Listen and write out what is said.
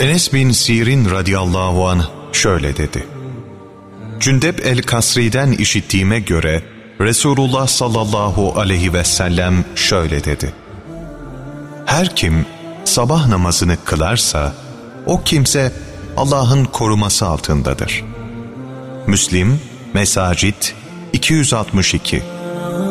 Enes bin Sirin radıyallahu anh şöyle dedi: Cündep el-Kasri'den işittiğime göre Resulullah sallallahu aleyhi ve sellem şöyle dedi: Her kim sabah namazını kılarsa o kimse Allah'ın koruması altındadır. Müslim, Mesacit 262.